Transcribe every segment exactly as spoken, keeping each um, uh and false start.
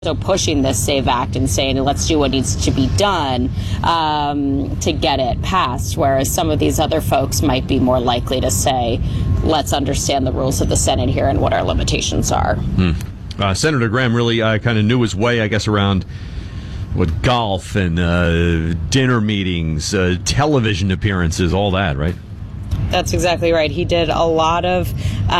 So pushing this SAVE Act and saying, let's do what needs to be done um, to get it passed, whereas some of these other folks might be more likely to say, let's understand the rules of the Senate here and what our limitations are. Hmm. Uh, Senator Graham really uh, kind of knew his way, I guess, around what golf and uh, dinner meetings, uh, television appearances, all that, right? That's exactly right. He did a lot of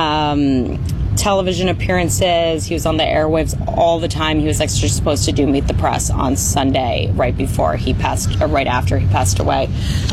um, television appearances. He was on the airwaves all the time. He was actually supposed to do Meet the Press on Sunday right before he passed, or right after he passed away.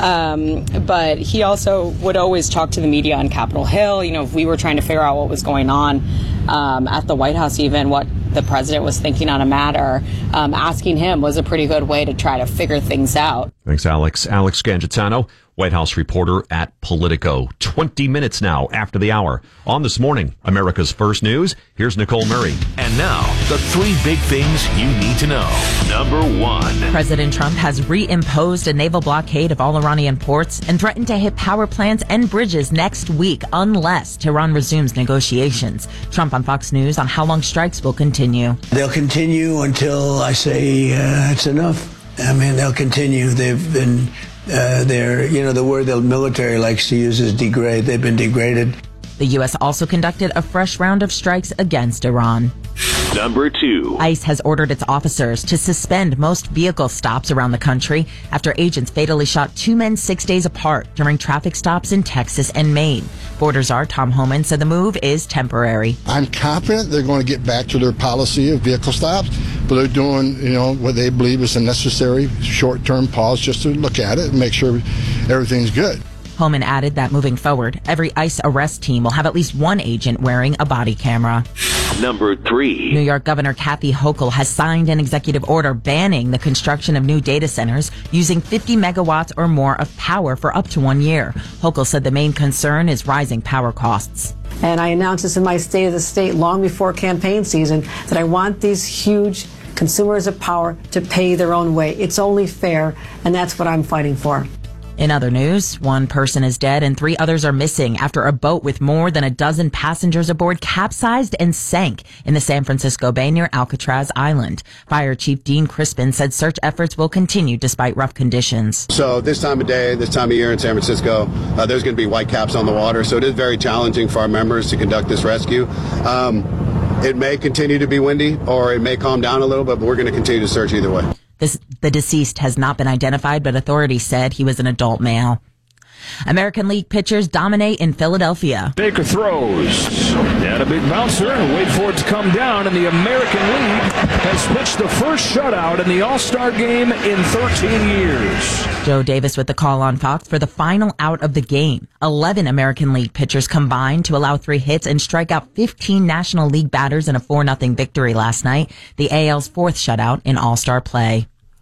Um, but he also would always talk to the media on Capitol Hill. You know, if we were trying to figure out what was going on um, at the White House, even what the president was thinking on a matter, um, asking him was a pretty good way to try to figure things out. Thanks, Alex. Alex Gangitano, White House reporter at Politico. twenty minutes now after the hour. On This Morning, America's First News, here's Nicole Murray. And now, the three big things you need to know. Number one. President Trump has reimposed a naval blockade of all Iranian ports and threatened to hit power plants and bridges next week unless Tehran resumes negotiations. Trump on Fox News on how long strikes will continue. They'll continue until I say uh, it's enough. I mean, they'll continue. They've been... Uh, they're, you know, the word the military likes to use is degrade. They've been degraded. The U S also conducted a fresh round of strikes against Iran. Number two. ICE has ordered its officers to suspend most vehicle stops around the country after agents fatally shot two men six days apart during traffic stops in Texas and Maine. Border Czar Tom Homan said the move is temporary. I'm confident they're going to get back to their policy of vehicle stops, but they're doing, you know, what they believe is a necessary short-term pause just to look at it and make sure everything's good. Homan added that moving forward, every ICE arrest team will have at least one agent wearing a body camera. Number three. New York Governor Kathy Hochul has signed an executive order banning the construction of new data centers using fifty megawatts or more of power for up to one year. Hochul said the main concern is rising power costs. And I announced this in my State of the State long before campaign season that I want these huge consumers of power to pay their own way. It's only fair, and that's what I'm fighting for. In other news, one person is dead and three others are missing after a boat with more than a dozen passengers aboard capsized and sank in the San Francisco Bay near Alcatraz Island. Fire Chief Dean Crispin said search efforts will continue despite rough conditions. So this time of day, this time of year in San Francisco, uh, there's going to be white caps on the water, so it is very challenging for our members to conduct this rescue. Um, it may continue to be windy or it may calm down a little bit, but we're going to continue to search either way. This, the deceased has not been identified, but authorities said he was an adult male. American League pitchers dominate in Philadelphia. Baker throws. And a big bouncer. Wait for it to come down. And the American League has pitched the first shutout in the All-Star game in thirteen years. Joe Davis with the call on Fox for the final out of the game. eleven American League pitchers combined to allow three hits and strike out fifteen National League batters in a four nothing victory last night. The A L's fourth shutout in All-Star play.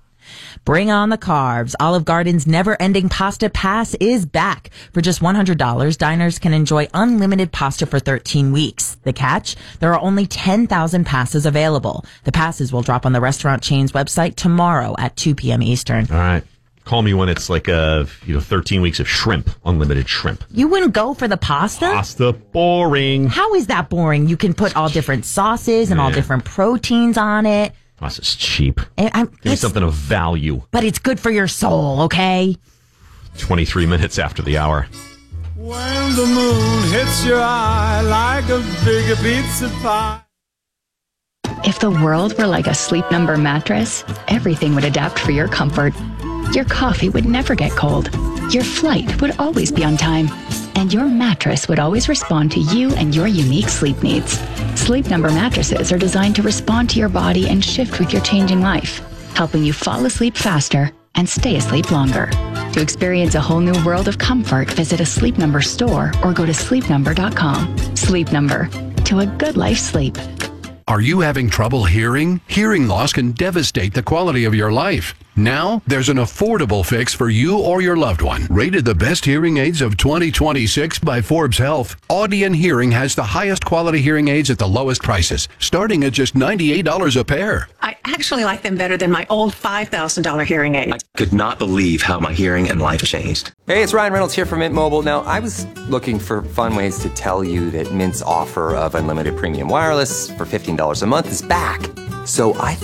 Bring on the carbs. Olive Garden's never-ending pasta pass is back. For just one hundred dollars, diners can enjoy unlimited pasta for thirteen weeks. The catch? There are only ten thousand passes available. The passes will drop on the restaurant chain's website tomorrow at two p.m. Eastern. All right. Call me when it's like a, you know, thirteen weeks of shrimp, unlimited shrimp. You wouldn't go for the pasta? Pasta, boring. How is that boring? You can put all different sauces and yeah. all different proteins on it. Pasta's cheap. And I'm, Give me something of value. But it's good for your soul, okay? twenty-three minutes after the hour. When the moon hits your eye like a big pizza pie. If the world were like a Sleep Number mattress, everything would adapt for your comfort. Your coffee would never get cold. Your flight would always be on time. And your mattress would always respond to you and your unique sleep needs. Sleep Number mattresses are designed to respond to your body and shift with your changing life, helping you fall asleep faster and stay asleep longer. To experience a whole new world of comfort, visit a Sleep Number store or go to sleep number dot com. Sleep Number. To a good life sleep. Are you having trouble hearing? Hearing loss can devastate the quality of your life. Now, there's an affordable fix for you or your loved one. Rated the best hearing aids of twenty twenty-six by Forbes Health, Audion Hearing has the highest quality hearing aids at the lowest prices, starting at just ninety-eight dollars a pair. I actually like them better than my old five thousand dollars hearing aid. I could not believe how my hearing and life changed. Hey, it's Ryan Reynolds here from Mint Mobile. Now, I was looking for fun ways to tell you that Mint's offer of unlimited premium wireless for fifteen dollars a month is back. So I